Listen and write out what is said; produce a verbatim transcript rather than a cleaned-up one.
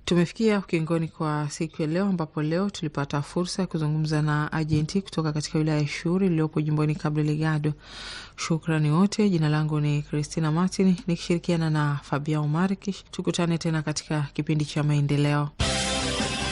Tumefikia ukingoni kwa siku ya leo, ambapo leo tulipata fursa ya kuzungumza na ajenti kutoka katika wilaya ya Shuri iliyopo jimboni Cabo Delgado. Shukrani wote. Jina langu ni Christina Martin nikishirikiana na Fabian Markish. Tukutane tena katika kipindi cha maendeleo.